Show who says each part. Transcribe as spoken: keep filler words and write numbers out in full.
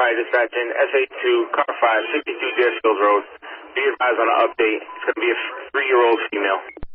Speaker 1: Fire dispatching S A two, car five, sixty-two Deerfield Road. Be advised on an update. It's going to be a three-year-old female.